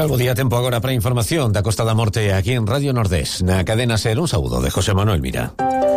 tal? Bo día, tempo agora para a información da Costa da Morte aquí en Radio Nordés. Na cadena SER, un saúdo de José Manuel Mira.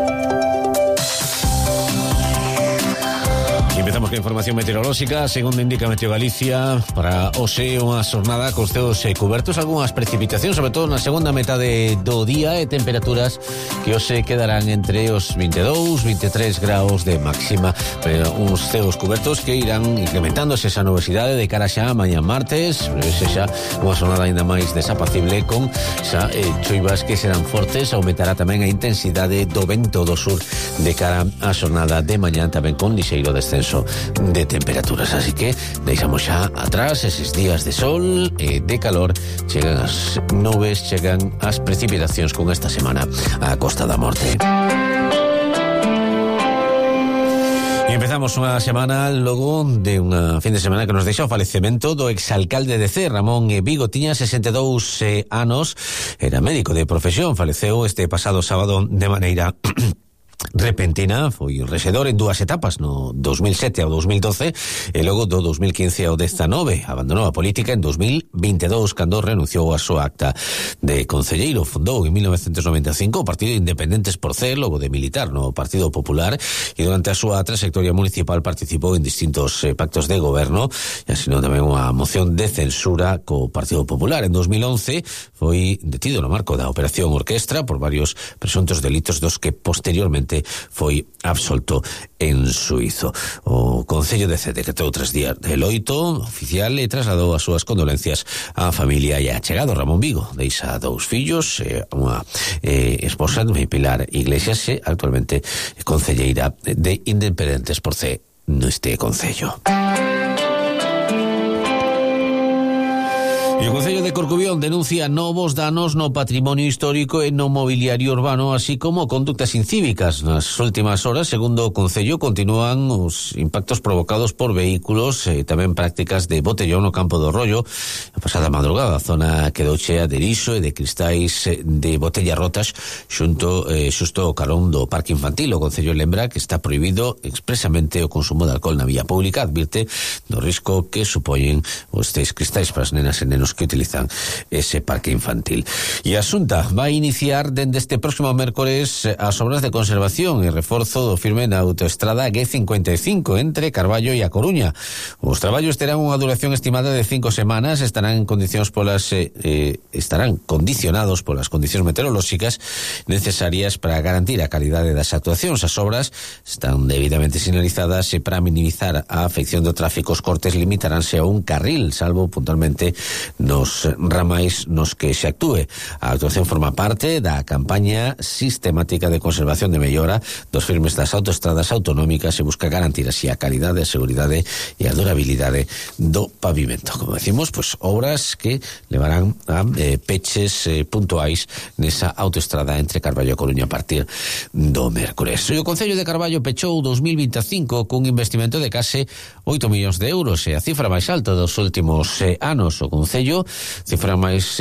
Empezamos con información meteorolóxica. Segundo indica Meteo Galicia, para hoxe unha xornada cos ceos cubertos, algunhas precipitacións, sobre todo na segunda metade do día, e temperaturas que hoxe quedarán entre os 22, 23 graus de máxima, pero uns ceos cubertos que irán incrementándose esa nubosidade de cara xa mañá martes, prevese xa unha xornada ainda máis desapacible con xa choivas que serán fortes. Aumentará tamén a intensidade do vento do sur de cara á xornada de mañá, tamén con lixeiro descenso de temperaturas, así que deixamos xa atrás eses días de sol e de calor. Chegan as nubes, chegan as precipitacións con esta semana á Costa da Morte. E empezamos unha semana logo de unha fin de semana que nos deixa o falecemento do exalcalde de Cee, Ramón Vigo. Tiña 62 anos, era médico de profesión, faleceu este pasado sábado de maneira repentina. Foi rexedor en dúas etapas, no 2007 ao 2012 e logo do 2015 ao 19. Abandonou a política en 2022 cando renunciou a súa acta de concelleiro. Fundou en 1995 o Partido Independentes por Cee, logo de militar no Partido Popular, e durante a súa trayectoria municipal participou en distintos pactos de goberno e asinou tamén unha moción de censura co Partido Popular. En 2011 foi detido no marco da Operación Orquestra por varios presuntos delitos dos que posteriormente foi absolto en suizo. O Concello de Cee decretou 3 días de loito oficial e trasladou as súas condolencias á familia e a chegado Ramón Vigo. Deixa 2 fillos, unha esposa, Pilar Iglesias, e actualmente concelleira de Independentes por Cee neste concello. E o Concello de Corcubión denuncia novos danos no patrimonio histórico e no mobiliario urbano, así como conductas incívicas. Nas últimas horas, segundo o Concello, continúan os impactos provocados por vehículos e tamén prácticas de botellón no Campo do Rollo. A pasada madrugada, a zona quedou chea de lixo e de cristais de botellas rotas xusto ao carón do parque infantil. O Concello lembra que está prohibido expresamente o consumo de alcohol na vía pública. Advirte do risco que supoñen estes cristais para as nenas e nenos que utilizan ese parque infantil. E a Xunta vai iniciar dende este próximo mércores as obras de conservación e reforzo do firme na autoestrada G55 entre Carballo e A Coruña. Os traballos terán unha duración estimada de 5 semanas, estarán condicionados polas condicións meteorolóxicas necesarias para garantir a calidade das actuacións. As obras están debidamente sinalizadas e para minimizar a afección do tráfico os cortes limitaránse a un carril, salvo puntualmente nos ramais nos que se actúe. A actuación forma parte da campaña sistemática de conservación de mellora dos firmes das autoestradas autonómicas e busca garantir así a calidade, a seguridade e a durabilidade do pavimento. Como decimos, pues obras que levarán a peches puntuais nesa autoestrada entre Carballo e Coruña a partir do mércores. E o Concello de Carballo pechou 2025 cun investimento de case 8 millóns de euros, e a cifra máis alta dos últimos anos. O Concello a cifra máis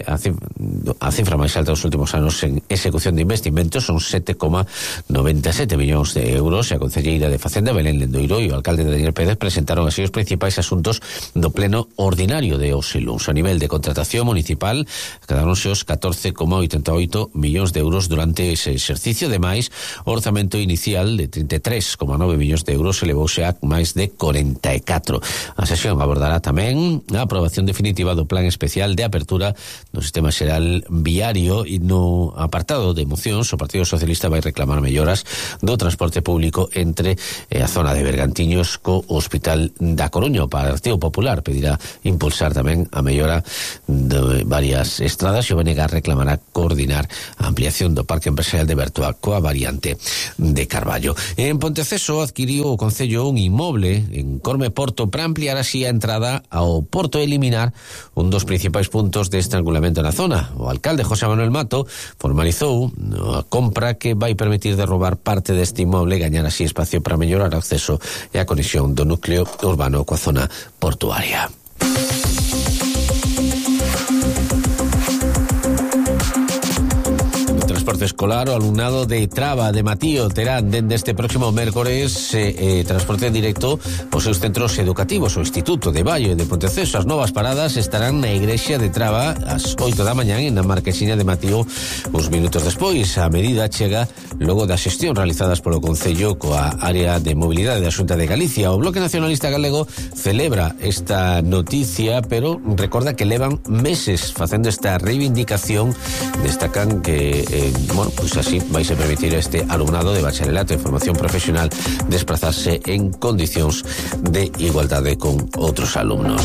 alta dos últimos anos en execución de investimentos son 7,97 millóns de euros, e a concelleira de Facenda Belén Lendoiro e o alcalde Daniel Pérez presentaron así os principais asuntos do pleno ordinario de hoxe luns. A nivel de contratación municipal quedaronse os 14,88 millóns de euros durante ese exercicio. Ademais, o orzamento inicial de 33,9 millóns de euros elevouse a máis de 44. A sesión abordará tamén a aprobación definitiva do Plan Especial de Apertura do Sistema Xeral Viario, e no apartado de mocións o Partido Socialista vai reclamar melloras do transporte público entre a zona de Bergantiños co Hospital da Coruña. O Partido Popular pedirá impulsar tamén a mellora de varias estradas e o BNG reclamará coordinar a ampliación do Parque Empresarial de Bertoa coa variante de Carballo. En Ponteceso adquiriu o Concello un inmoble en Corme Porto para ampliar así a entrada ao Porto e eliminar un dos principais puntos de estrangulamento na zona. O alcalde José Manuel Mato formalizou a compra que vai permitir derrubar parte deste inmoble e gañar así espacio para mellorar o acceso e a conexión do núcleo urbano coa zona portuaria. Transporte escolar o alumnado de Traba, de Matío, terán dende este próximo mércores transporte directo aos seus centros educativos. O Instituto de Baio e de Ponteceso, as novas paradas estarán na igrexa de Traba ás 8 da mañán e na Marquesiña de Matío uns minutos despois. A medida chega logo da xestión realizadas polo Concello coa área de mobilidade da Xunta de Galicia. O Bloque Nacionalista Galego celebra esta noticia, pero recorda que levan meses facendo esta reivindicación. Destacan que, pues así vais a permitir a este alumnado de bacharelato e formación profesional desplazarse en condicións de igualdade con outros alumnos.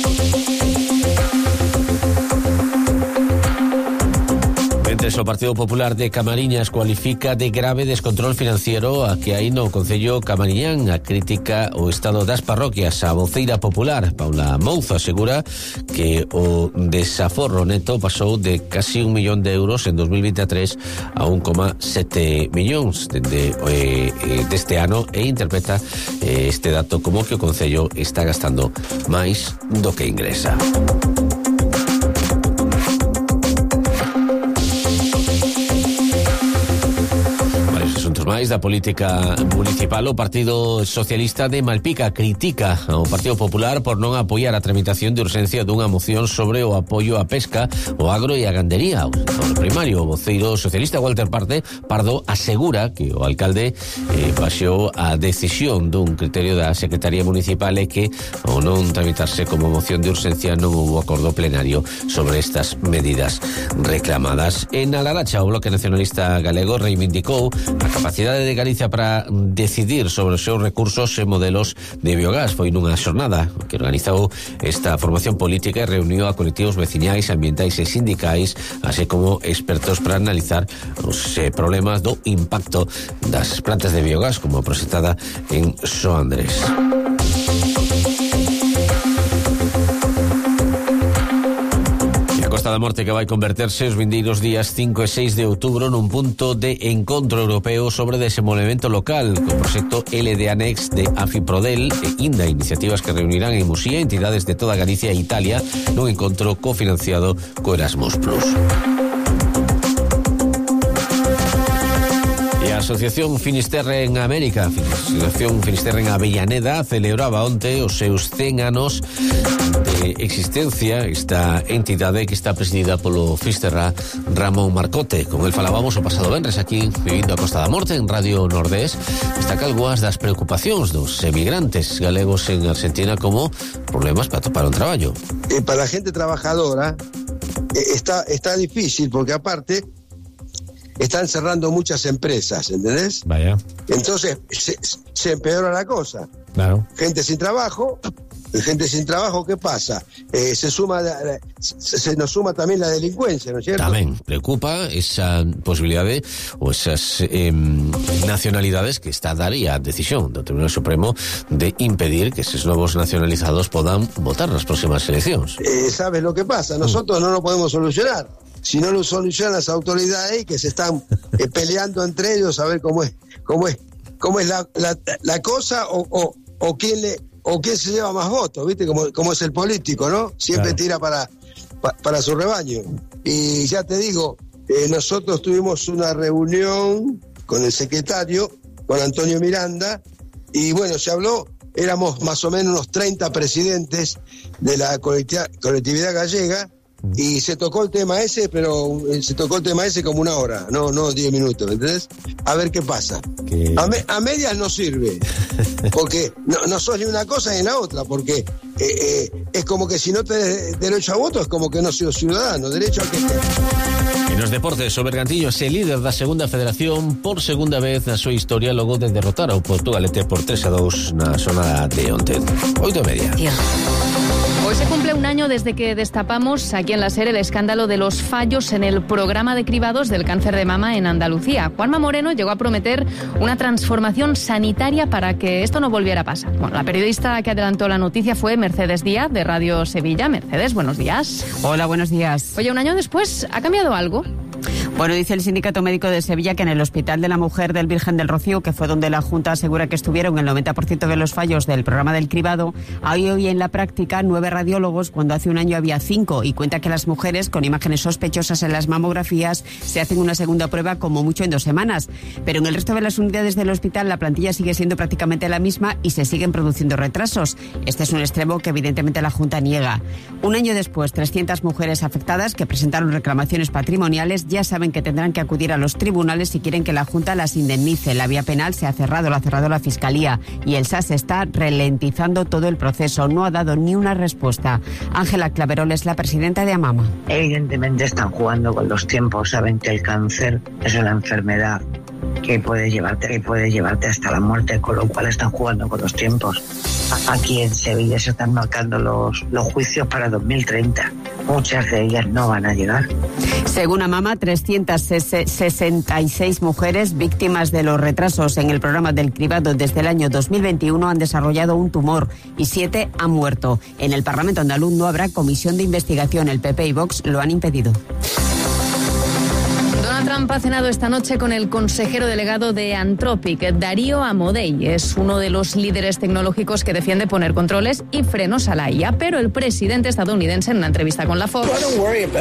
O Partido Popular de Camariñas cualifica de grave descontrol financiero a que hai no Concello Camariñán. A crítica o estado das parroquias. A voceira popular, Paula Mouzo, asegura que o desaforro neto pasou de casi 1 millón de euros en 2023 a 1,7 millóns deste ano e interpreta este dato como que o Concello está gastando máis do que ingresa. Máis da política municipal, o Partido Socialista de Malpica critica ao Partido Popular por non apoiar a tramitación de urxencia dunha moción sobre o apoio á pesca, o agro e a gandería. O primario, o voceiro socialista Walter Pardo asegura que o alcalde baixou a decisión dun criterio da Secretaría Municipal e que ao non tramitarse como moción de urxencia non houbo acordo plenario sobre estas medidas reclamadas. En Alaracha, o Bloque Nacionalista Galego reivindicou a capacidade de Galicia para decidir sobre os seus recursos e modelos de biogás. Foi nunha xornada que organizou esta formación política e reuniu a colectivos veciñais, ambientais e sindicais, así como expertos para analizar os problemas do impacto das plantas de biogás, como presentada en So Andrés. Costa da Morte que vai converterse os vindeiros días 5 e 6 de outubro nun punto de encontro europeo sobre desenvolvemento local, co proxecto LDA Next de Afiprodel e Inda, iniciativas que reunirán en Musía entidades de toda Galicia e Italia nun encontro cofinanciado co Erasmus+. A Asociación Finisterre en América, Asociación Finisterre en Avellaneda, celebraba onte os seus 100 anos de existencia. Esta entidade que está presidida polo fisterra Ramón Marcote. Con el falábamos o pasado venres aquí, vivindo a Costa da Morte, en Radio Nordés. Destaca algunhas das preocupacións dos emigrantes galegos en Argentina como problemas para topar un traballo. Para la gente trabajadora está difícil porque aparte están cerrando muchas empresas, ¿entendés? Vaya. Entonces se empeora la cosa. Claro. Gente sin trabajo, ¿qué pasa? Se nos suma también la delincuencia, ¿no es cierto? Tamén preocupa esa posibilidade ou esas nacionalidades que está a dar a decisión do Tribunal Supremo de impedir que esos novos nacionalizados podan votar nas próximas eleccións. ¿Sabes lo que pasa? Nosotros no lo podemos solucionar. Si no lo solucionan las autoridades que se están peleando entre ellos a ver cómo es la cosa o quién se lleva más votos, ¿viste? Como es el político, ¿no? Siempre tira para su rebaño. Y ya te digo, nosotros tuvimos una reunión con el secretario, con Antonio Miranda, y bueno, se habló, éramos más o menos unos 30 presidentes de la colectividad gallega, y se tocó el tema ese, pero se tocó el tema ese como 1 hora, no 10 minutos, ¿me entendés? A ver qué pasa. A medias no sirve, porque no sos ni una cosa ni la otra, porque es como que si no tenés derecho a voto, es como que no sos ciudadano, derecho a que En los deportes, o Bergantiño é líder da segunda federación por segunda vez na súa historia logo de derrotar ao Portugalete por 3-2 na zona de onte. 8:30. Hoy se cumple un año desde que destapamos aquí en la SER el escándalo de los fallos en el programa de cribados del cáncer de mama en Andalucía. Juanma Moreno llegó a prometer una transformación sanitaria para que esto no volviera a pasar. Bueno, la periodista que adelantó la noticia fue Mercedes Díaz, de Radio Sevilla. Mercedes, buenos días. Hola, buenos días. Oye, un año después, ¿ha cambiado algo? Bueno, dice el Sindicato Médico de Sevilla que en el Hospital de la Mujer del Virgen del Rocío, que fue donde la Junta asegura que estuvieron el 90% de los fallos del programa del cribado, hay hoy en la práctica 9 radiólogos cuando hace un año había 5, y cuenta que las mujeres con imágenes sospechosas en las mamografías se hacen una segunda prueba como mucho en 2 semanas. Pero en el resto de las unidades del hospital la plantilla sigue siendo prácticamente la misma y se siguen produciendo retrasos. Este es un extremo que evidentemente la Junta niega. Un año después, 300 mujeres afectadas que presentaron reclamaciones patrimoniales ya saben que tendrán que acudir a los tribunales si quieren que la Junta las indemnice. La vía penal se ha cerrado, la ha cerrado la Fiscalía, y el SAS está ralentizando todo el proceso. No ha dado ni una respuesta. Ángela Claverol es la presidenta de AMAMA. Evidentemente están jugando con los tiempos. Saben que el cáncer es una enfermedad que puede llevarte hasta la muerte, con lo cual están jugando con los tiempos. Aquí en Sevilla se están marcando los juicios para 2030. Muchas de ellas no van a llegar. Según AMAMA, 366 mujeres víctimas de los retrasos en el programa del cribado desde el año 2021 han desarrollado un tumor y 7 han muerto. En el Parlamento andaluz no habrá comisión de investigación. El PP y Vox lo han impedido. Trump ha cenado esta noche con el consejero delegado de Anthropic, Darío Amodei. Es uno de los líderes tecnológicos que defiende poner controles y frenos a la IA, pero el presidente estadounidense en una entrevista con la Fox ha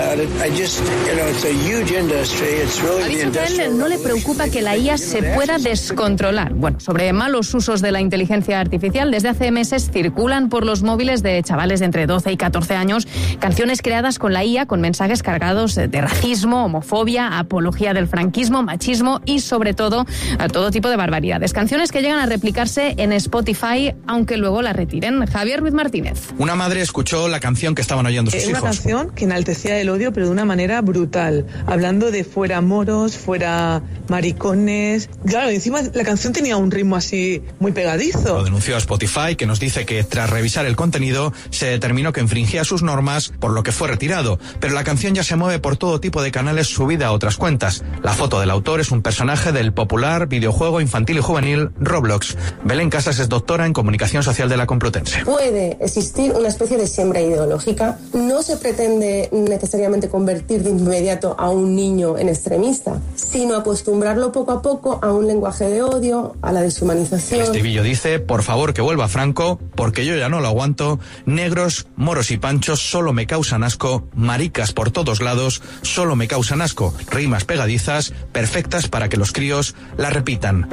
dicho que a él no le preocupa que la IA se pueda descontrolar. Bueno, sobre malos usos de la inteligencia artificial, desde hace meses circulan por los móviles de chavales de entre 12 y 14 años canciones creadas con la IA con mensajes cargados de racismo, homofobia, apología del franquismo, machismo y sobre todo a todo tipo de barbaridades. Canciones que llegan a replicarse en Spotify, aunque luego la retiren. Javier Ruiz Martínez. Una madre escuchó la canción que estaban oyendo sus hijos. Una canción que enaltecía el odio, pero de una manera brutal, hablando de fuera moros, fuera maricones. Claro, encima la canción tenía un ritmo así muy pegadizo. Lo denunció a Spotify, que nos dice que tras revisar el contenido se determinó que infringía sus normas, por lo que fue retirado. Pero la canción ya se mueve por todo tipo de canales subida a otras cuentas. La foto del autor es un personaje del popular videojuego infantil y juvenil Roblox. Belén Casas es doctora en comunicación social de la Complutense. Puede existir una especie de siembra ideológica. No se pretende necesariamente convertir de inmediato a un niño en extremista, sino acostumbrarlo poco a poco a un lenguaje de odio, a la deshumanización. El estribillo dice: por favor que vuelva Franco, porque yo ya no lo aguanto. Negros, moros y panchos solo me causan asco. Maricas por todos lados solo me causan asco. Rimas pegadizas, perfectas para que los críos la repitan.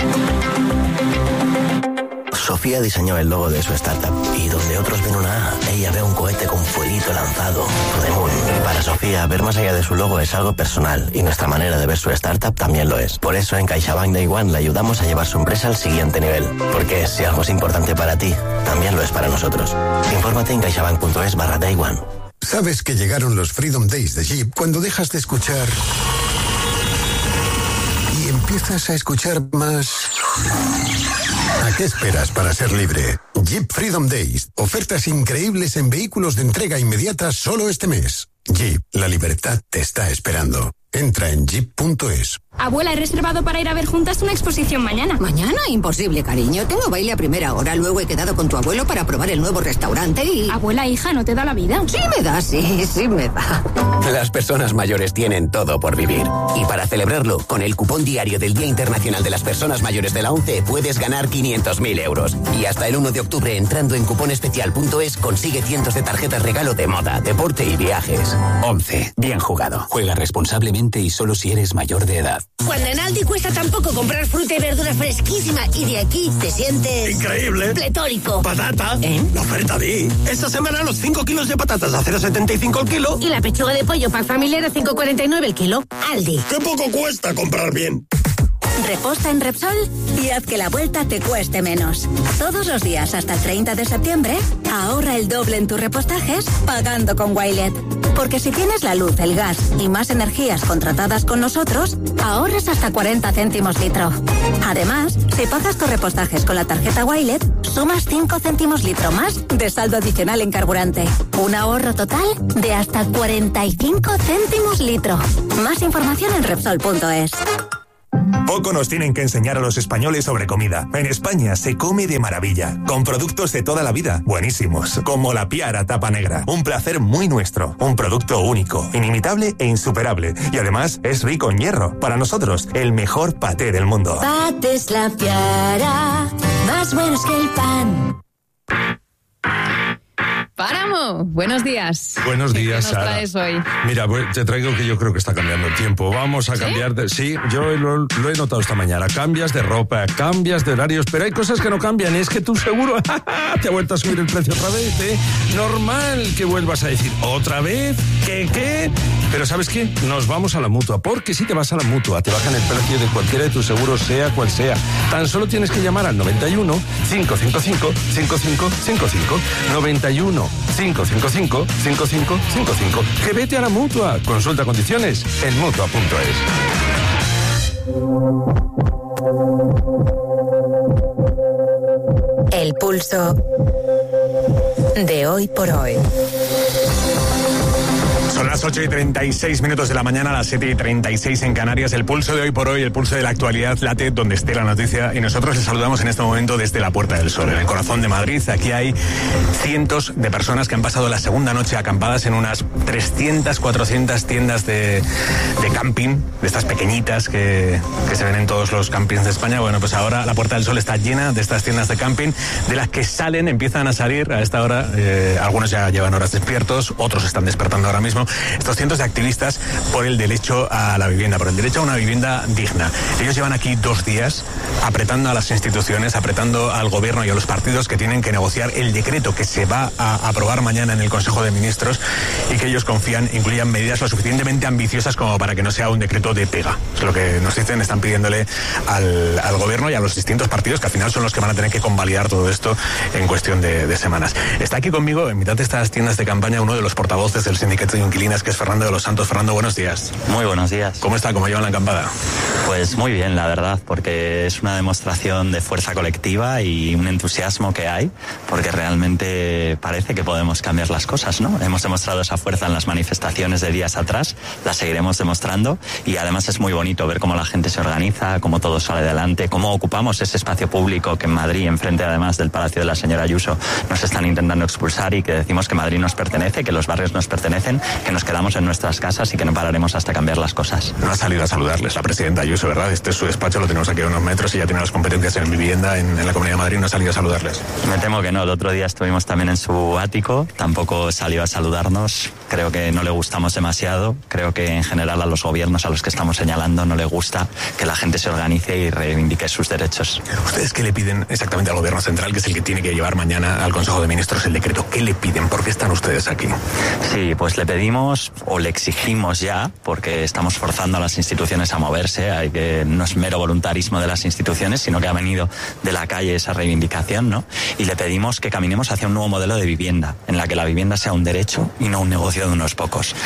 Sofía diseñó el logo de su startup y donde otros ven una A, ella ve un cohete con fuelito lanzado. To the moon. Para Sofía, ver más allá de su logo es algo personal y nuestra manera de ver su startup también lo es. Por eso en CaixaBank Day One le ayudamos a llevar su empresa al siguiente nivel. Porque si algo es importante para ti, también lo es para nosotros. Infórmate en caixabank.es/Day One. ¿Sabes que llegaron los Freedom Days de Jeep cuando dejas de escuchar y empiezas a escuchar más? ¿A qué esperas para ser libre? Jeep Freedom Days. Ofertas increíbles en vehículos de entrega inmediata solo este mes. Jeep, la libertad te está esperando. Entra en jeep.es. Abuela, he reservado para ir a ver juntas una exposición mañana. ¿Mañana? Imposible, cariño. Tengo baile a primera hora. Luego he quedado con tu abuelo para probar el nuevo restaurante y... Abuela, hija, ¿no te da la vida? Sí me da, sí me da. Las personas mayores tienen todo por vivir. Y para celebrarlo, con el cupón diario del Día Internacional de las Personas Mayores de la ONCE puedes ganar 500.000 euros. Y hasta el 1 de octubre, entrando en cuponespecial.es, consigue cientos de tarjetas regalo de moda, deporte y viajes. ONCE. Bien jugado. Juega responsablemente y solo si eres mayor de edad. Cuando en Aldi cuesta tan poco comprar fruta y verdura fresquísima y de aquí te sientes... ¡increíble! ¡Pletórico! ¡Patata! La oferta di. Esta semana los 5 kilos de patatas a 0,75 el kilo. Y la pechuga de pollo pack familiar a 5,49 el kilo. Aldi. ¡Qué poco cuesta comprar bien! Reposta en Repsol y haz que la vuelta te cueste menos. Todos los días hasta el 30 de septiembre, ahorra el doble en tus repostajes pagando con Wilet. Porque si tienes la luz, el gas y más energías contratadas con nosotros, ahorras hasta 40 céntimos litro. Además, si pagas tus repostajes con la tarjeta Wilet, sumas 5 céntimos litro más de saldo adicional en carburante. Un ahorro total de hasta 45 céntimos litro. Más información en Repsol.es. Poco nos tienen que enseñar a los españoles sobre comida. En España se come de maravilla, con productos de toda la vida, buenísimos, como la Piara Tapa Negra. Un placer muy nuestro, un producto único, inimitable e insuperable. Y además es rico en hierro. Para nosotros, el mejor paté del mundo. Patés La Piara, más buenos que el pan. Páramo, buenos días. Buenos días, ¿Qué nos Sara. traes hoy? Mira, te traigo que yo creo que está cambiando el tiempo. Vamos a cambiar de... Sí, yo lo he notado esta mañana. Cambias de ropa, cambias de horarios, pero hay cosas que no cambian. Es que tú seguro te ha vuelto a subir el precio otra vez, ¿eh? Normal que vuelvas a decir, ¿otra vez? ¿Qué? Pero ¿sabes qué? Nos vamos a la Mutua, porque si te vas a la Mutua, te bajan el precio de cualquiera de tus seguros, sea cual sea. Tan solo tienes que llamar al 91 555 5555. 91 555 5555. Que vete a la Mutua. Consulta condiciones en Mutua.es. El pulso de hoy por hoy. Son las 8:36 de la mañana, las 7:36 en Canarias. El pulso de hoy por hoy, el pulso de la actualidad late donde esté la noticia, y nosotros les saludamos en este momento desde la Puerta del Sol, en el corazón de Madrid. Aquí hay cientos de personas que han pasado la segunda noche acampadas en unas 300, 400 tiendas de camping, de estas pequeñitas que se ven en todos los campings de España. Bueno, pues ahora la Puerta del Sol está llena de estas tiendas de camping, de las que empiezan a salir a esta hora. Algunos ya llevan horas despiertos, otros están despertando ahora mismo. Estos cientos de activistas por el derecho a la vivienda, por el derecho a una vivienda digna. Ellos llevan aquí 2 días apretando a las instituciones, apretando al gobierno y a los partidos que tienen que negociar el decreto que se va a aprobar mañana en el Consejo de Ministros, y que ellos confían incluyan medidas lo suficientemente ambiciosas como para que no sea un decreto de pega. Es lo que nos dicen, están pidiéndole al gobierno y a los distintos partidos, que al final son los que van a tener que convalidar todo esto en cuestión de semanas. Está aquí conmigo, en mitad de estas tiendas de campaña, uno de los portavoces del sindicato de inquilinas, que es Fernando de los Santos. Fernando, buenos días. Muy buenos días. ¿Cómo está? ¿Cómo llevan la acampada? Pues muy bien, la verdad, porque es una demostración de fuerza colectiva y un entusiasmo que hay, porque realmente parece que podemos cambiar las cosas, ¿no? Hemos demostrado esa fuerza en las manifestaciones de días atrás, la seguiremos demostrando, y además es muy bonito ver cómo la gente se organiza, cómo todo sale adelante, cómo ocupamos ese espacio público que en Madrid, enfrente además del Palacio de la señora Ayuso, nos están intentando expulsar, y que decimos que Madrid nos pertenece, que los barrios nos pertenecen, que nos quedamos en nuestras casas y que no pararemos hasta cambiar las cosas. No ha salido a saludarles la presidenta Ayuso, ¿verdad? Este es su despacho, lo tenemos aquí a unos metros, y ya tiene las competencias en vivienda en la Comunidad de Madrid. No ha salido a saludarles. Me temo que no. El otro día estuvimos también en su ático, tampoco salió a saludarnos. Creo que no le gustamos demasiado. Creo que en general a los gobiernos a los que estamos señalando no le gusta que la gente se organice y reivindique sus derechos. ¿Ustedes qué le piden exactamente al gobierno central, que es el que tiene que llevar mañana al Consejo de Ministros el decreto? ¿Qué le piden? ¿Por qué están ustedes aquí? Sí, pues le pedimos, o le exigimos ya, porque estamos forzando a las instituciones a moverse. No es mero voluntarismo de las instituciones, sino que ha venido de la calle esa reivindicación, ¿no? Y le pedimos que caminemos hacia un nuevo modelo de vivienda, en la que la vivienda sea un derecho y no un negocio de unos pocos.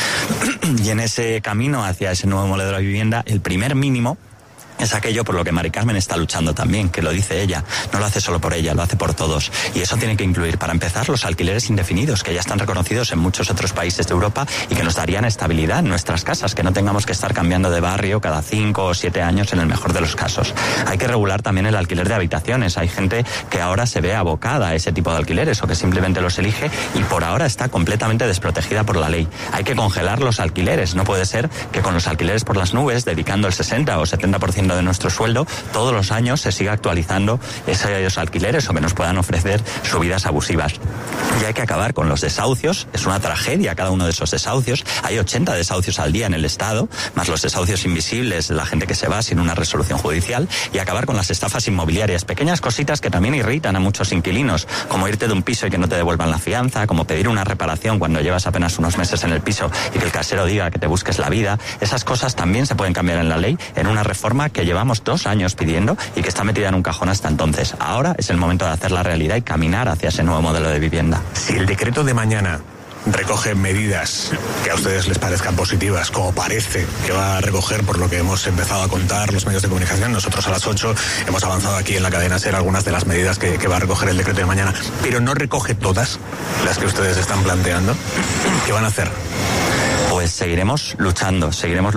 Y en ese camino hacia ese nuevo modelo de vivienda, el primer mínimo es aquello por lo que Mari Carmen está luchando también, que lo dice ella. No lo hace solo por ella, lo hace por todos. Y eso tiene que incluir, para empezar, los alquileres indefinidos, que ya están reconocidos en muchos otros países de Europa y que nos darían estabilidad en nuestras casas, que no tengamos que estar cambiando de barrio cada 5 o 7 años en el mejor de los casos. Hay que regular también el alquiler de habitaciones. Hay gente que ahora se ve abocada a ese tipo de alquileres o que simplemente los elige y por ahora está completamente desprotegida por la ley. Hay que congelar los alquileres. No puede ser que con los alquileres por las nubes, dedicando el 60 o 70% de nuestro sueldo, todos los años se siga actualizando esos alquileres o que nos puedan ofrecer subidas abusivas. Y hay que acabar con los desahucios. Es una tragedia cada uno de esos desahucios. Hay 80 desahucios al día en el Estado, más los desahucios invisibles de la gente que se va sin una resolución judicial, y acabar con las estafas inmobiliarias. Pequeñas cositas que también irritan a muchos inquilinos, como irte de un piso y que no te devuelvan la fianza, como pedir una reparación cuando llevas apenas unos meses en el piso y que el casero diga que te busques la vida. Esas cosas también se pueden cambiar en la ley, en una reforma que llevamos 2 años pidiendo y que está metida en un cajón hasta entonces. Ahora es el momento de hacer la realidad y caminar hacia ese nuevo modelo de vivienda. Si el decreto de mañana recoge medidas que a ustedes les parezcan positivas, como parece que va a recoger por lo que hemos empezado a contar los medios de comunicación, nosotros a las 8 hemos avanzado aquí en la cadena SER algunas de las medidas que va a recoger el decreto de mañana, pero no recoge todas las que ustedes están planteando, ¿qué van a hacer? Pues seguiremos luchando.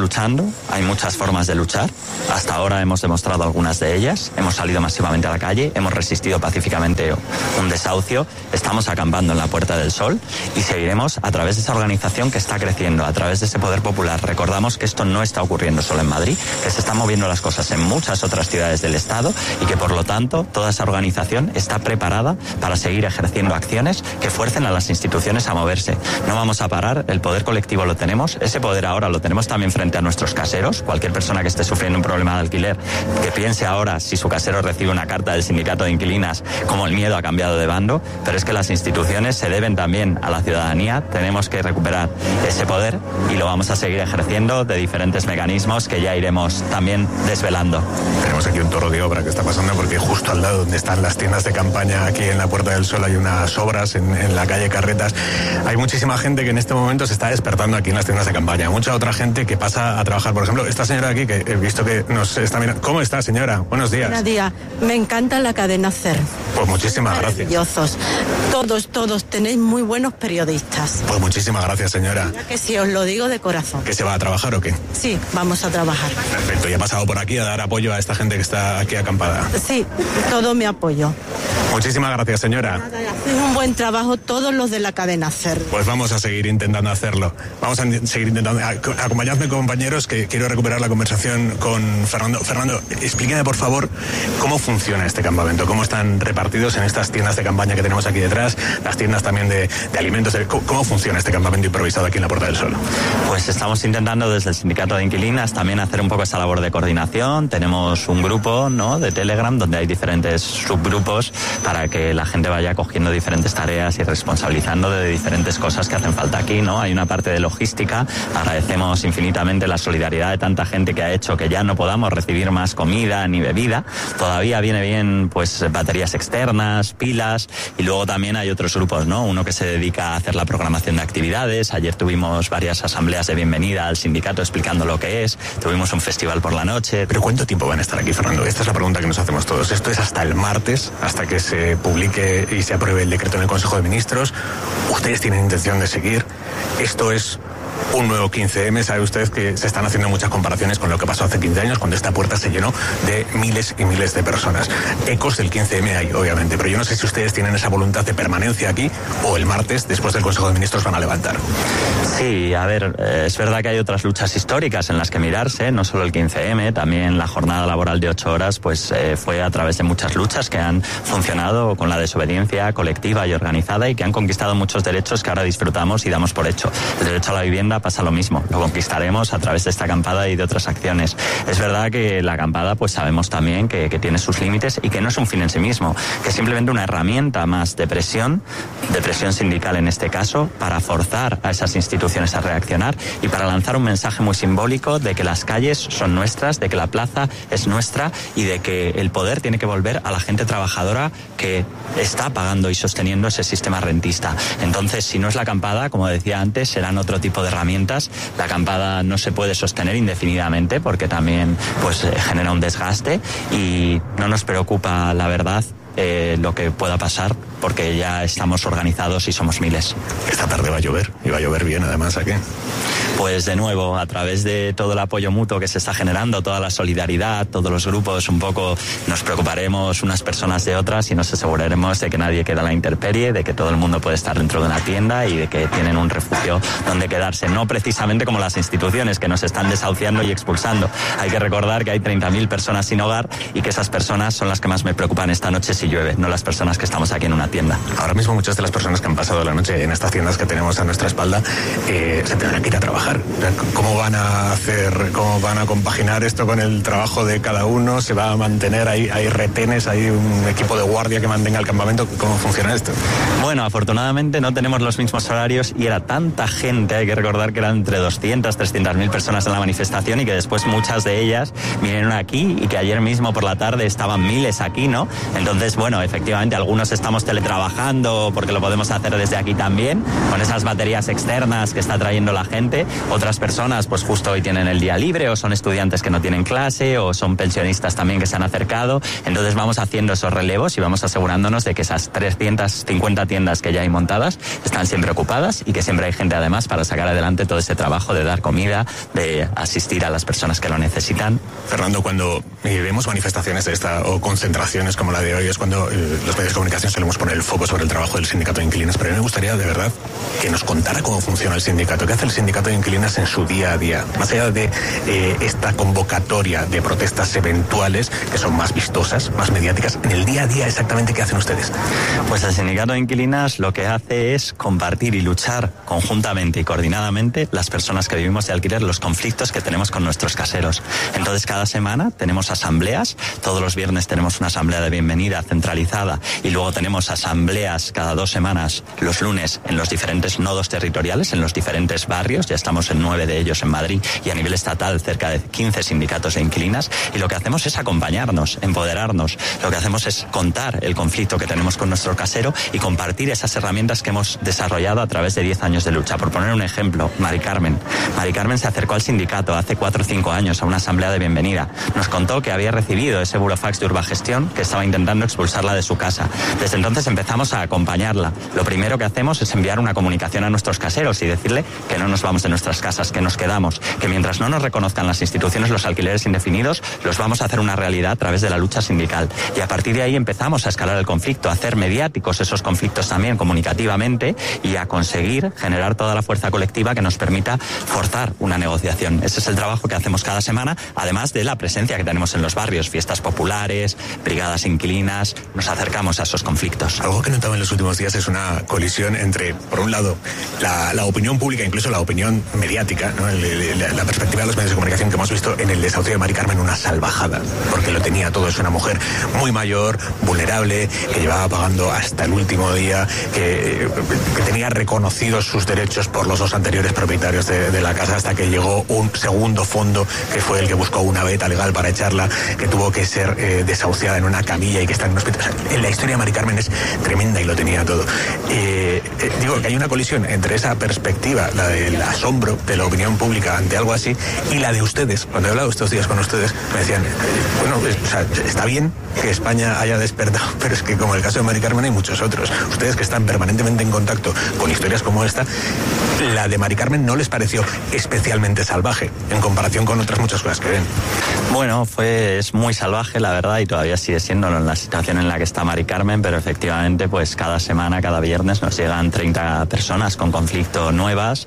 Hay muchas formas de luchar. Hasta ahora hemos demostrado algunas de ellas. Hemos salido masivamente a la calle, hemos resistido pacíficamente un desahucio, estamos acampando en la Puerta del Sol y seguiremos a través de esa organización que está creciendo, a través de ese poder popular. Recordamos que esto no está ocurriendo solo en Madrid, que se están moviendo las cosas en muchas otras ciudades del Estado y que por lo tanto toda esa organización está preparada para seguir ejerciendo acciones que fuercen a las instituciones a moverse. No vamos a parar, el poder colectivo lo tenemos, ese poder ahora lo tenemos también frente a nuestros caseros. Cualquier persona que esté sufriendo un problema de alquiler, que piense ahora si su casero recibe una carta del sindicato de inquilinas, como el miedo ha cambiado de bando, pero es que las instituciones se deben también a la ciudadanía. Tenemos que recuperar ese poder y lo vamos a seguir ejerciendo de diferentes mecanismos que ya iremos también desvelando. Tenemos aquí un toro de obra que está pasando porque justo al lado donde están las tiendas de campaña, aquí en la Puerta del Sol, hay unas obras en la calle Carretas. Hay muchísima gente que en este momento se está despertando aquí en las tiendas de campaña. Mucha otra gente que pasa a trabajar. Por ejemplo, esta señora aquí que he visto que nos está mirando. ¿Cómo está, señora? Buenos días. Buenos días. Me encanta la cadena SER. Pues muchísimas gracias. Maravillosos. Todos tenéis muy buenos periodistas. Pues muchísimas gracias, señora. Ya que sí, os lo digo de corazón. ¿Que se va a trabajar o qué? Sí, vamos a trabajar. Perfecto. ¿Y ha pasado por aquí a dar apoyo a esta gente que está aquí acampada? Sí, todo mi apoyo. Muchísimas gracias, señora. Hacéis un buen trabajo todos los de la cadena SER. Pues vamos a seguir intentando hacerlo. Vamos a seguir intentando. Acompañadme, compañeros, que quiero recuperar la conversación con Fernando. Fernando, explíqueme, por favor, cómo funciona este campamento, cómo están repartidos en estas tiendas de campaña que tenemos aquí detrás, las tiendas también de alimentos. ¿Cómo funciona este campamento improvisado aquí en la Puerta del Sol? Pues estamos intentando desde el sindicato de inquilinas también hacer un poco esa labor de coordinación. Tenemos un grupo, ¿no?, de Telegram donde hay diferentes subgrupos para que la gente vaya cogiendo diferentes tareas y responsabilizando de diferentes cosas que hacen falta aquí, ¿no? Hay una parte de logística. Agradecemos infinitamente la solidaridad de tanta gente que ha hecho que ya no podamos recibir más comida ni bebida. Todavía viene bien, pues, baterías externas, pilas, y luego también hay otros grupos, ¿no? Uno que se dedica a hacer la programación de actividades. Ayer tuvimos varias asambleas de bienvenida al sindicato explicando lo que es. Tuvimos un festival por la noche. ¿Pero cuánto tiempo van a estar aquí, Fernando? Esta es la pregunta que nos hacemos todos. Esto es hasta el martes, hasta que se publique y se apruebe el decreto en el Consejo de Ministros. ¿Ustedes tienen intención de seguir? Esto es un nuevo 15M. Sabe usted que se están haciendo muchas comparaciones con lo que pasó hace 15 años, cuando esta puerta se llenó de miles y miles de personas. Ecos del 15M hay, obviamente, pero yo no sé si ustedes tienen esa voluntad de permanencia aquí o el martes, después del Consejo de Ministros, van a levantar. Sí, a ver, es verdad que hay otras luchas históricas en las que mirarse, no solo el 15M, también la jornada laboral de 8 horas, pues fue a través de muchas luchas que han funcionado con la desobediencia colectiva y organizada y que han conquistado muchos derechos que ahora disfrutamos y damos por hecho. El derecho a la vivienda pasa lo mismo, lo conquistaremos a través de esta acampada y de otras acciones. Es verdad que la acampada, pues sabemos también que tiene sus límites y que no es un fin en sí mismo, que es simplemente una herramienta más de presión sindical en este caso, para forzar a esas instituciones a reaccionar y para lanzar un mensaje muy simbólico de que las calles son nuestras, de que la plaza es nuestra y de que el poder tiene que volver a la gente trabajadora que está pagando y sosteniendo ese sistema rentista. Entonces, si no es la acampada, como decía antes, serán otro tipo de herramientas. La acampada no se puede sostener indefinidamente porque también, pues, genera un desgaste y no nos preocupa, la verdad, lo que pueda pasar, porque ya estamos organizados y somos miles. Esta tarde va a llover, y va a llover bien, además, ¿a qué? Pues de nuevo, a través de todo el apoyo mutuo que se está generando, toda la solidaridad, todos los grupos, un poco nos preocuparemos unas personas de otras y nos aseguraremos de que nadie queda a la intemperie, de que todo el mundo puede estar dentro de una tienda y de que tienen un refugio donde quedarse, no precisamente como las instituciones que nos están desahuciando y expulsando. Hay que recordar que hay 30.000 personas sin hogar y que esas personas son las que más me preocupan esta noche si llueve, no las personas que estamos aquí en una tienda. Ahora mismo muchas de las personas que han pasado la noche en estas tiendas que tenemos a nuestra espalda se tendrán que ir a trabajar. ¿Cómo van a hacer, cómo van a compaginar esto con el trabajo de cada uno? ¿Se va a mantener, hay retenes, hay un equipo de guardia que mantenga el campamento? ¿Cómo funciona esto? Bueno, afortunadamente no tenemos los mismos horarios y era tanta gente, hay que recordar que eran entre 200, 300.000 personas en la manifestación y que después muchas de ellas vinieron aquí y que ayer mismo por la tarde estaban miles aquí, ¿no? Entonces, bueno, efectivamente algunos estamos teletrabajando teletrabajando, porque lo podemos hacer desde aquí también, con esas baterías externas que está trayendo la gente. Otras personas pues justo hoy tienen el día libre, o son estudiantes que no tienen clase, o son pensionistas también que se han acercado. Entonces vamos haciendo esos relevos y vamos asegurándonos de que esas 350 tiendas que ya hay montadas están siempre ocupadas y que siempre hay gente además para sacar adelante todo ese trabajo de dar comida, de asistir a las personas que lo necesitan. Fernando, cuando vemos manifestaciones de esta o concentraciones como la de hoy, es cuando los medios de comunicación solemos poner el foco sobre el trabajo del sindicato de inquilinos, pero a mí me gustaría de verdad que nos contara cómo funciona el sindicato, qué hace el sindicato de inquilinas en su día a día, más allá de esta convocatoria de protestas eventuales que son más vistosas, más mediáticas. En el día a día, exactamente qué hacen ustedes. Pues el sindicato de inquilinas lo que hace es compartir y luchar conjuntamente y coordinadamente las personas que vivimos de alquiler, los conflictos que tenemos con nuestros caseros. Entonces cada semana tenemos asambleas, todos los viernes tenemos una asamblea de bienvenida centralizada y luego tenemos asambleas cada 2 semanas, los lunes, en los diferentes nodos territoriales, en los diferentes barrios. Ya estamos en 9 de ellos en Madrid y a nivel estatal cerca de 15 sindicatos de inquilinas, y lo que hacemos es acompañarnos, empoderarnos. Lo que hacemos es contar el conflicto que tenemos con nuestro casero y compartir esas herramientas que hemos desarrollado a través de 10 años de lucha. Por poner un ejemplo, Mari Carmen se acercó al sindicato hace 4 o 5 años a una asamblea de bienvenida. Nos contó que había recibido ese burofax de Urbagestión que estaba intentando expulsarla de su casa. Desde entonces empezamos a acompañarla. Lo primero que hacemos es enviar una comunicación a nuestros caseros y decirle que no nos vamos de nuestras casas, que nos quedamos, que mientras no nos reconozcan las instituciones los alquileres indefinidos, los vamos a hacer una realidad a través de la lucha sindical. Y a partir de ahí empezamos a escalar el conflicto, a hacer mediáticos esos conflictos también comunicativamente y a conseguir generar toda la fuerza colectiva que nos permita forzar una negociación. Ese es el trabajo que hacemos cada semana, además de la presencia que tenemos en los barrios, fiestas populares, brigadas inquilinas, nos acercamos a esos conflictos. Algo que he notado en los últimos días es una colisión entre, por un lado, la opinión pública, incluso la opinión mediática, ¿no? La perspectiva de los medios de comunicación que hemos visto en el desahucio de Mari Carmen, una salvajada, porque lo tenía todo. Es una mujer muy mayor, vulnerable, que llevaba pagando hasta el último día, que tenía reconocidos sus derechos por los 2 anteriores propietarios de la casa, hasta que llegó un segundo fondo que fue el que buscó una veta legal para echarla, que tuvo que ser desahuciada en una camilla y que está en un hospital. O sea, la historia de Mari Carmen es tremenda y lo tenía todo. Digo que hay una colisión entre esa perspectiva, la del asombro de la opinión pública ante algo así, y la de ustedes. Cuando he hablado estos días con ustedes, me decían, bueno, o sea, está bien que España haya despertado, pero es que como el caso de Mari Carmen hay muchos otros. Ustedes que están permanentemente en contacto con historias como esta, la de Mari Carmen no les pareció especialmente salvaje en comparación con otras muchas cosas que ven. Bueno, es muy salvaje, la verdad, y todavía sigue siendo en la situación en la que está Mari Carmen, pero efectivamente, pues cada semana, cada viernes nos llegan 30 personas con conflicto nuevas.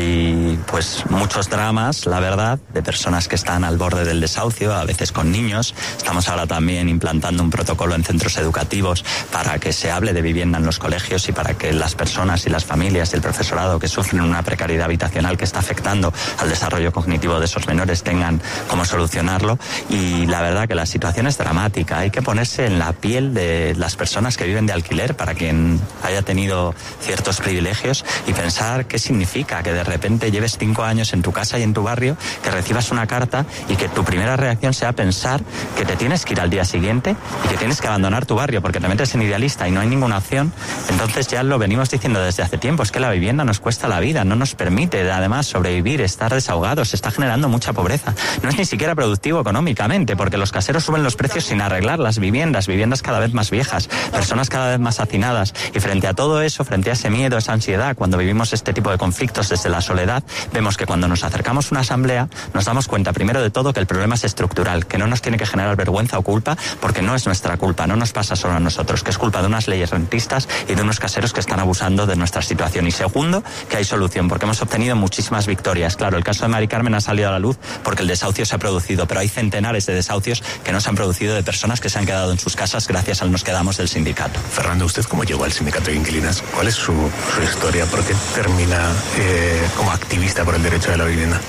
Hay pues muchos dramas, la verdad, de personas que están al borde del desahucio, a veces con niños. Estamos ahora también implantando un protocolo en centros educativos para que se hable de vivienda en los colegios y para que las personas y las familias y el profesorado que sufren una precariedad habitacional que está afectando al desarrollo cognitivo de esos menores tengan cómo solucionarlo. Y la verdad que la situación es dramática. Hay que ponerse en la piel de las personas que viven de alquiler, para quien haya tenido ciertos privilegios, y pensar qué significa que de repente lleves 5 años en tu casa y en tu barrio, que recibas una carta y que tu primera reacción sea pensar que te tienes que ir al día siguiente y que tienes que abandonar tu barrio porque te metes en idealista y no hay ninguna opción. Entonces ya lo venimos diciendo desde hace tiempo, es que la vivienda nos cuesta la vida, no nos permite además sobrevivir, estar desahogados, se está generando mucha pobreza. No es ni siquiera productivo económicamente, porque los caseros suben los precios sin arreglar las viviendas cada vez más viejas, personas cada vez más hacinadas, y frente a todo eso, frente a ese miedo, esa ansiedad, cuando vivimos este tipo de conflictos desde la soledad, vemos que cuando nos acercamos a una asamblea nos damos cuenta primero de todo que el problema es estructural, que no nos tiene que generar vergüenza o culpa, porque no es nuestra culpa, no nos pasa solo a nosotros, que es culpa de unas leyes rentistas y de unos caseros que están abusando de nuestra situación. Y segundo, que hay solución, porque hemos obtenido muchísimas victorias. Claro, el caso de Mari Carmen ha salido a la luz porque el desahucio se ha producido, pero hay centenares de desahucios que no se han producido de personas que se han quedado en sus casas gracias al Nos Quedamos del sindicato. Fernando, ¿usted cómo llegó al sindicato de inquilinas? ¿Cuál es su historia? ¿Por qué termina como activista por el derecho de la vivienda?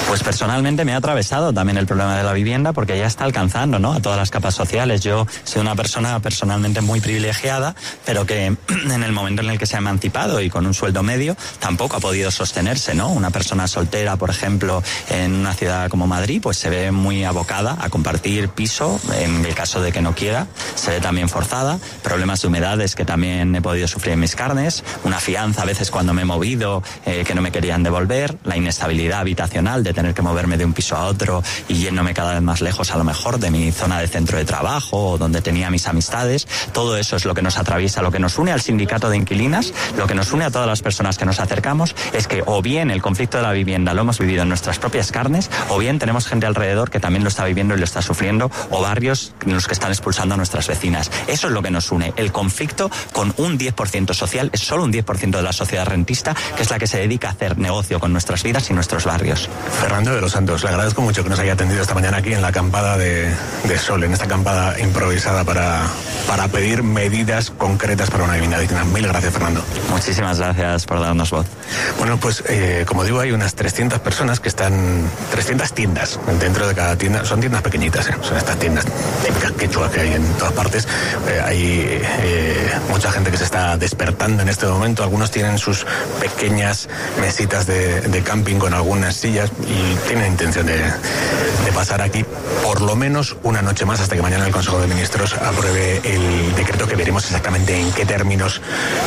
Pues personalmente me ha atravesado también el problema de la vivienda, porque ya está alcanzando, ¿no?, a todas las capas sociales. Yo soy una persona personalmente muy privilegiada, pero que en el momento en el que se ha emancipado y con un sueldo medio tampoco ha podido sostenerse, ¿no? Una persona soltera, por ejemplo, en una ciudad como Madrid, pues se ve muy abocada a compartir piso, en el caso de que no quiera, se ve también forzada, problemas de humedades que también he podido sufrir en mis carnes, una fianza a veces cuando me he movido que no me querían devolver, la inestabilidad habitacional de tener que moverme de un piso a otro y yéndome cada vez más lejos a lo mejor de mi zona de centro de trabajo o donde tenía mis amistades. Todo eso es lo que nos atraviesa, lo que nos une al sindicato de inquilinas, lo que nos une a todas las personas que nos acercamos es que o bien el conflicto de la vivienda lo hemos vivido en nuestras propias carnes, o bien tenemos gente alrededor que también lo está viviendo y lo está sufriendo, o barrios en los que están expulsando a nuestras vecinas. Eso es lo que nos une. El conflicto con un 10% social, es solo un 10% de la sociedad rentista, que es la que se dedica a hacer negocio con nuestras vidas y nuestros barrios. Fernando de los Santos, le agradezco mucho que nos haya atendido esta mañana aquí en la acampada de Sol, en esta acampada improvisada para pedir medidas concretas para una vivienda digna. Mil gracias, Fernando. Muchísimas gracias por darnos voz. Bueno, pues como digo, hay unas 300 personas que están, 300 tiendas dentro de cada tienda, son tiendas pequeñitas, son estas tiendas típicas quechua que hay en todas partes. Hay mucha gente que se está despertando en este momento, algunos tienen sus pequeñas mesitas de camping con algunas sillas y tienen intención de pasar aquí por lo menos una noche más hasta que mañana el Consejo de Ministros apruebe el decreto, que veremos exactamente en qué términos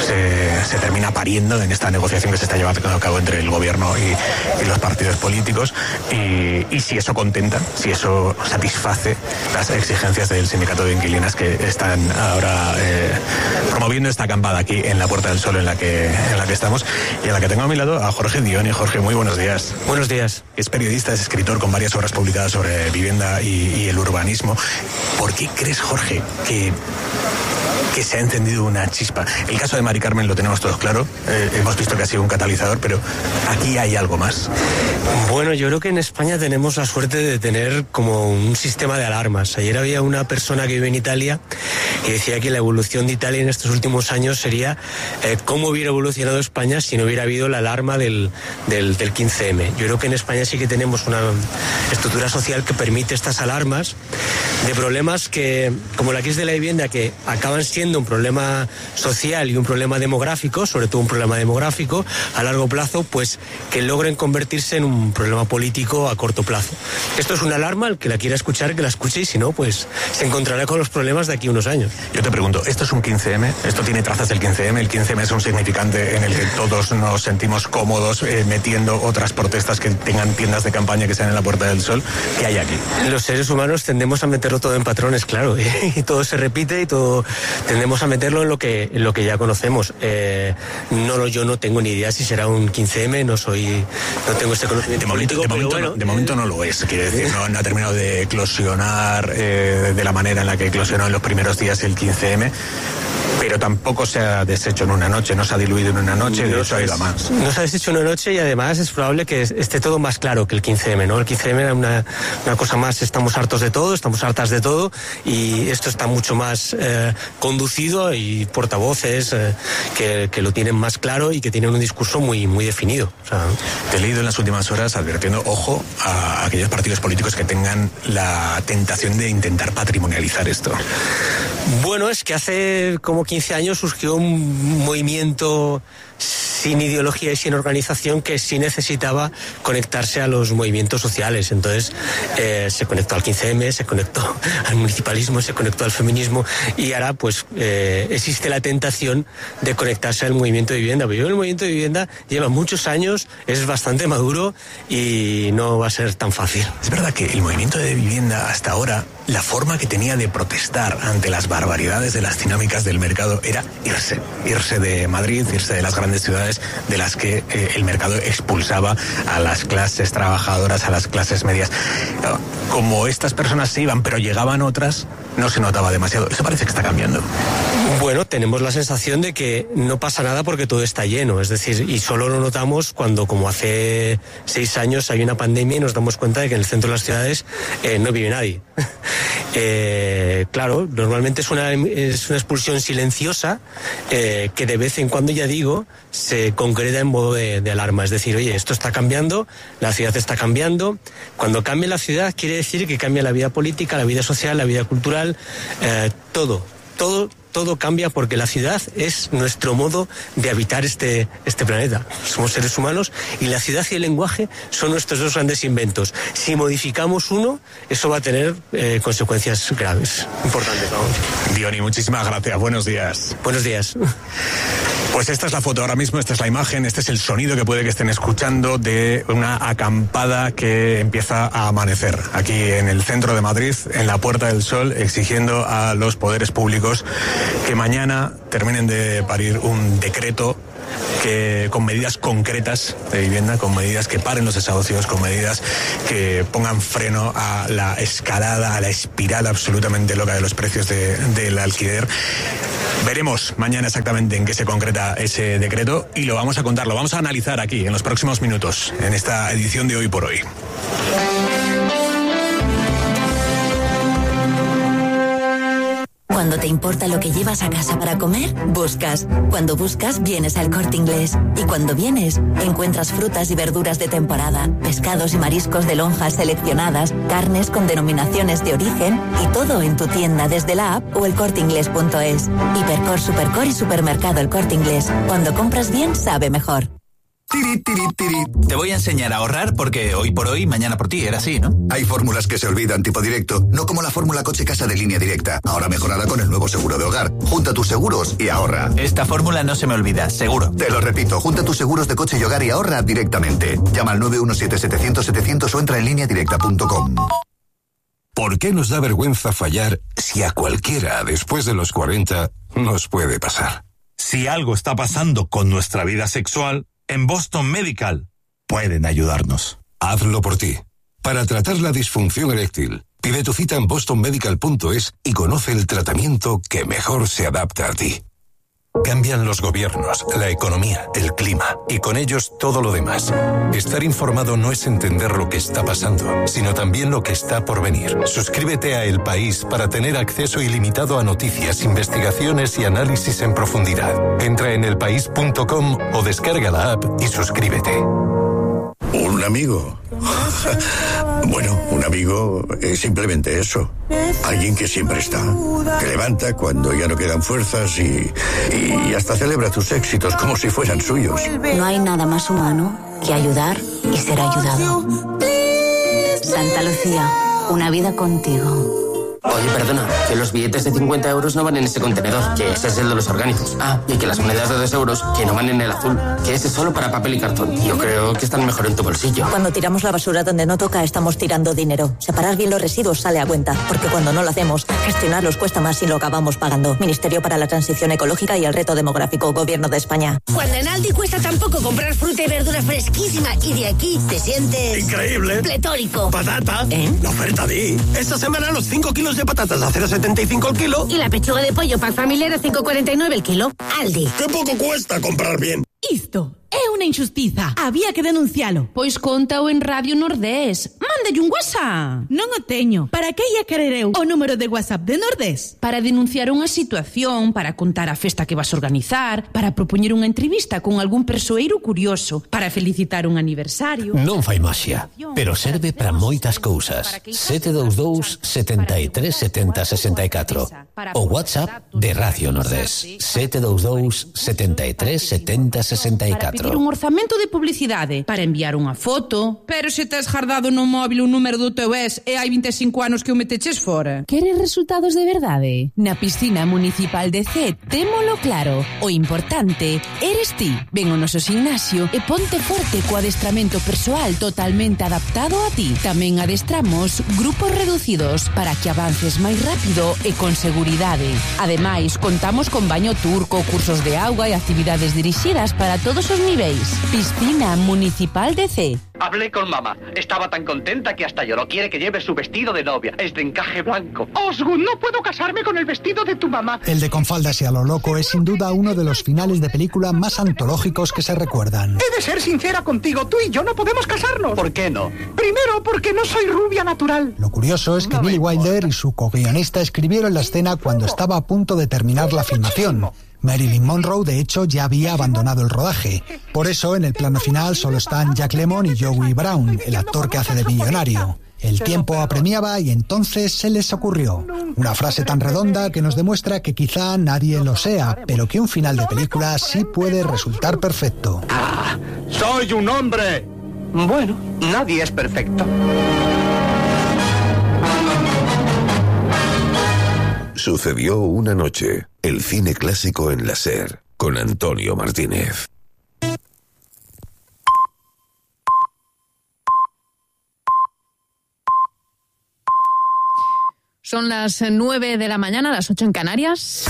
se termina pariendo en esta negociación que se está llevando a cabo entre el gobierno y los partidos políticos, y si eso contenta, si eso satisface las exigencias del sindicato de inquilinas que están ahora promoviendo esta acampada aquí en la Puerta del Sol en la que estamos, y a la que tengo a mi lado a Jorge Dioni. Jorge, muy buenos días. Buenos días. Es periodista, es escritor con varias obras publicadas sobre vivienda y el urbanismo. ¿Por qué crees, Jorge, que se ha encendido una chispa? El caso de Mari Carmen lo tenemos todos claro, hemos visto que ha sido un catalizador, pero aquí hay algo más. Bueno, yo creo que en España tenemos la suerte de tener como un sistema de alarmas. Ayer había una persona que vive en Italia que decía que la evolución de Italia en estos últimos años sería cómo hubiera evolucionado España si no hubiera habido la alarma del 15M. Yo creo que en España sí que tenemos una estructura social que permite estas alarmas de problemas que, como la crisis de la vivienda, que acaban siendo un problema social y un problema demográfico, sobre todo un problema demográfico a largo plazo, pues que logren convertirse en un problema político a corto plazo. Esto es una alarma, el que la quiera escuchar, que la escuche, y si no, pues se encontrará con los problemas de aquí a unos años. Yo te pregunto, ¿esto es un 15M? ¿Esto tiene trazas del 15M? ¿El 15M es un significante en el que todos nos sentimos cómodos metiendo otras protestas que tengan tiendas de campaña que sean en la Puerta del Sol? ¿Qué hay aquí? Los seres humanos tendemos a meterlo todo en patrones, claro, y todo se repite y todo tendemos a meterlo en lo que ya conocemos. Yo no tengo ni idea si será un 15M, no tengo este conocimiento político. De momento no lo es, quiere decir, no ha terminado de eclosionar de la manera en la que eclosionó en los primeros días el 15M. Pero tampoco se ha deshecho en una noche, no se ha diluido en una noche, de eso ha ido a más. No se ha deshecho en una noche, y además es probable que esté todo más claro que el 15M, ¿no? El 15M era una cosa más, estamos hartos de todo, estamos hartas de todo, y esto está mucho más conducido, y portavoces que lo tienen más claro y que tienen un discurso muy, muy definido. O sea, te he leído en las últimas horas advirtiendo, ojo, a aquellos partidos políticos que tengan la tentación de intentar patrimonializar esto. Bueno, es que hace como 15 años surgió un movimiento sin ideología y sin organización que sí necesitaba conectarse a los movimientos sociales. Entonces se conectó al 15M, se conectó al municipalismo, se conectó al feminismo, y ahora pues existe la tentación de conectarse al movimiento de vivienda. Pero el movimiento de vivienda lleva muchos años, es bastante maduro y no va a ser tan fácil. Es verdad que el movimiento de vivienda hasta ahora, la forma que tenía de protestar ante las barbaridades de las dinámicas del mercado era irse de Madrid, irse de las grandes ciudades de las que el mercado expulsaba a las clases trabajadoras, a las clases medias. Como estas personas se iban, pero llegaban otras, no se notaba demasiado. Eso parece que está cambiando. Bueno, tenemos la sensación de que no pasa nada porque todo está lleno, es decir, y solo lo notamos cuando, como hace 6 años, hay una pandemia y nos damos cuenta de que en el centro de las ciudades no vive nadie. Claro, normalmente es una expulsión silenciosa que de vez en cuando, ya digo, se concreta en modo de alarma. Es decir, oye, esto está cambiando, la ciudad está cambiando. Cuando cambia la ciudad quiere decir que cambia la vida política, la vida social, la vida cultural, todo cambia, porque la ciudad es nuestro modo de habitar este planeta. Somos seres humanos y la ciudad y el lenguaje son nuestros dos grandes inventos. Si modificamos uno, eso va a tener consecuencias graves, importantes, vamos. Diony, muchísimas gracias. Buenos días. Buenos días. Pues esta es la foto ahora mismo, esta es la imagen, este es el sonido que puede que estén escuchando de una acampada que empieza a amanecer aquí en el centro de Madrid, en la Puerta del Sol, exigiendo a los poderes públicos que mañana terminen de parir un decreto que con medidas concretas de vivienda, con medidas que paren los desahucios, con medidas que pongan freno a la escalada, a la espiral absolutamente loca de los precios del alquiler. Veremos mañana exactamente en qué se concreta ese decreto y lo vamos a contar, lo vamos a analizar aquí en los próximos minutos, en esta edición de Hoy por Hoy. Cuando te importa lo que llevas a casa para comer, buscas. Cuando buscas, vienes al Corte Inglés. Y cuando vienes, encuentras frutas y verduras de temporada, pescados y mariscos de lonjas seleccionadas, carnes con denominaciones de origen y todo en tu tienda desde la app o elcorteinglés.es. Hipercor, Supercor y Supermercado El Corte Inglés. Cuando compras bien, sabe mejor. Tiri, tiri, tiri. Te voy a enseñar a ahorrar porque hoy por hoy, mañana por ti, era así, ¿no? Hay fórmulas que se olvidan, tipo directo, no como la fórmula coche-casa de Línea Directa, ahora mejorada con el nuevo seguro de hogar. Junta tus seguros y ahorra. Esta fórmula no se me olvida, seguro. Te lo repito, junta tus seguros de coche y hogar y ahorra directamente. Llama al 917-700-700 o entra en lineadirecta.com. ¿Por qué nos da vergüenza fallar si a cualquiera después de los 40 nos puede pasar? Si algo está pasando con nuestra vida sexual, en Boston Medical pueden ayudarnos. Hazlo por ti. Para tratar la disfunción eréctil, pide tu cita en bostonmedical.es y conoce el tratamiento que mejor se adapta a ti. Cambian los gobiernos, la economía, el clima y con ellos todo lo demás. Estar informado no es entender lo que está pasando, sino también lo que está por venir. Suscríbete a El País para tener acceso ilimitado a noticias, investigaciones y análisis en profundidad. Entra en elpaís.com o descarga la app y suscríbete. ¿Un amigo? Bueno, un amigo es simplemente eso. Alguien que siempre está. Que levanta cuando ya no quedan fuerzas y hasta celebra tus éxitos como si fueran suyos. No hay nada más humano que ayudar y ser ayudado. Santa Lucía, una vida contigo. Oye, perdona, que los billetes de 50 euros no van en ese contenedor, que ese es el de los orgánicos. Ah, y que las monedas de 2 euros, que no van en el azul, que ese es solo para papel y cartón. Yo creo que están mejor en tu bolsillo. Cuando tiramos la basura donde no toca, estamos tirando dinero. Separar bien los residuos sale a cuenta, porque cuando no lo hacemos, gestionarlos cuesta más y lo acabamos pagando. Ministerio para la Transición Ecológica y el Reto Demográfico, Gobierno de España. Cuando en Aldi cuesta tan poco comprar fruta y verdura fresquísima y de aquí te sientes... ¡increíble! ¡Pletórico! ¡Patata! La oferta de... Esta semana los 5 kilos de patatas a 0,75 el kilo. Y la pechuga de pollo pack familiar a 5,49 el kilo. Aldi. ¡Qué poco cuesta comprar bien! Isto é unha injustiza. Había que denuncialo. Pois contao en Radio Nordés. Mándelle un WhatsApp. Non o teño. Para que ia querer eu o número de WhatsApp de Nordés? Para denunciar unha situación, para contar a festa que vas organizar, para propoñer unha entrevista con algún persoeiro curioso, para felicitar un aniversario. Non fai maxia, pero serve para moitas cousas. 722 73 70 64. O WhatsApp de Radio Nordés. 722 73 70 64. Pedir un orzamento de publicidade, para enviar unha foto. Pero se tes guardado no móvil o número do teu ex e hai 25 anos que o meteches fora. Queres resultados de verdade? Na piscina municipal de C, témolo claro. O importante eres ti. Ven ao noso gimnasio e ponte forte co adestramento persoal totalmente adaptado a ti. Tamén adestramos grupos reducidos para que avances máis rápido e con seguridade. Ademais, contamos con baño turco, cursos de auga e actividades dirixidas para todos os niveis. Piscina Municipal de C. Hablé con mamá. Estaba tan contenta que hasta lloró. Quiere que lleve su vestido de novia. Es de encaje blanco. Osgood, no puedo casarme con el vestido de tu mamá. El de Con faldas y a lo loco es sin duda uno de los finales de película más antológicos que se recuerdan. He de ser sincera contigo. Tú y yo no podemos casarnos. ¿Por qué no? Primero, porque no soy rubia natural. Lo curioso es que Billy Wilder y su co-guionista escribieron la escena cuando estaba a punto de terminar la filmación. Marilyn Monroe, de hecho, ya había abandonado el rodaje. Por eso, en el plano final solo están Jack Lemmon y Joey Brown, el actor que hace de millonario. El tiempo apremiaba y entonces se les ocurrió una frase tan redonda que nos demuestra que quizá nadie lo sea, pero que un final de película sí puede resultar perfecto. ¡Ah! ¡Soy un hombre! Bueno, nadie es perfecto. Sucedió una noche. El cine clásico en la SER, con Antonio Martínez. Son las 9 de la mañana, las 8 en Canarias.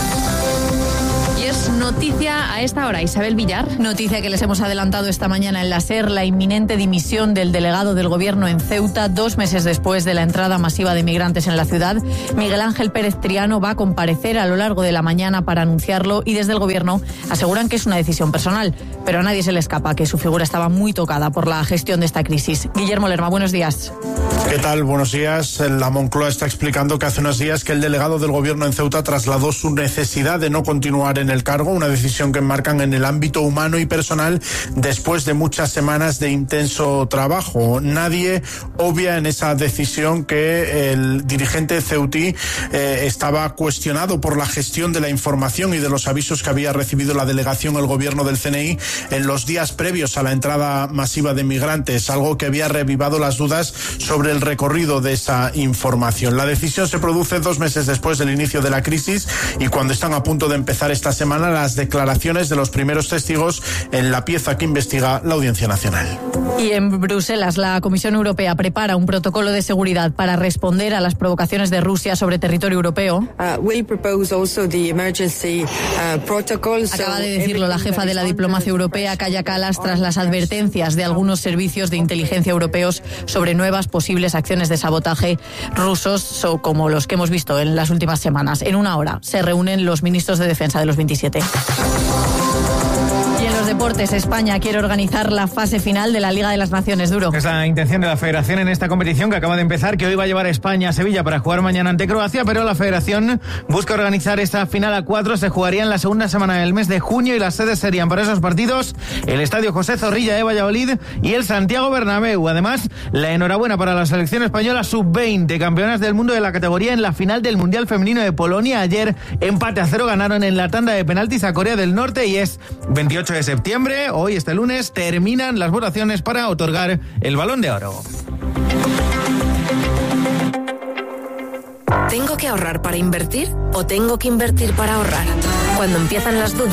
Y es noticia a esta hora, Isabel Villar. Noticia que les hemos adelantado esta mañana en la SER, la inminente dimisión del delegado del gobierno en Ceuta, 2 meses después de la entrada masiva de migrantes en la ciudad. Miguel Ángel Pérez Triano va a comparecer a lo largo de la mañana para anunciarlo y desde el gobierno aseguran que es una decisión personal, pero a nadie se le escapa que su figura estaba muy tocada por la gestión de esta crisis. Guillermo Lerma, buenos días. ¿Qué tal? Buenos días. La Moncloa está explicando que hace unos días que el delegado del gobierno en Ceuta trasladó su necesidad de no continuar en el cargo, una decisión que enmarcan en el ámbito humano y personal después de muchas semanas de intenso trabajo. Nadie obvia en esa decisión que el dirigente ceutí estaba cuestionado por la gestión de la información y de los avisos que había recibido la delegación, el gobierno del CNI, en los días previos a la entrada masiva de migrantes, algo que había revivado las dudas sobre el recorrido de esa información. La decisión se produce 2 meses después del inicio de la crisis y cuando están a punto de empezar esta semana las declaraciones de los primeros testigos en la pieza que investiga la Audiencia Nacional. Y en Bruselas, la Comisión Europea prepara un protocolo de seguridad para responder a las provocaciones de Rusia sobre territorio europeo. Acaba de decirlo la jefa de la diplomacia europea, Kaja Kallas, tras las advertencias de algunos servicios de inteligencia europeos sobre nuevas posibles acciones de sabotaje rusos, como los que hemos visto en las últimas semanas. En una hora se reúnen los ministros de defensa de los 27. Y en los deportes, España quiere organizar la fase final de la Liga de las Naciones. Duro. Es la intención de la Federación en esta competición que acaba de empezar, que hoy va a llevar a España a Sevilla para jugar mañana ante Croacia, pero la Federación busca organizar esta final a 4. Se jugaría en la segunda semana del mes de junio y las sedes serían para esos partidos el Estadio José Zorrilla de Valladolid y el Santiago Bernabéu. Además, la enhorabuena para la selección española sub-20, campeonas del mundo de la categoría en la final del Mundial Femenino de Polonia. Ayer, empate a 0, ganaron en la tanda de penaltis a Corea del Norte y es 28 de septiembre, hoy este lunes, terminan las votaciones para otorgar el Balón de Oro. ¿Tengo que ahorrar para invertir o tengo que invertir para ahorrar? Cuando empiezan las dudas,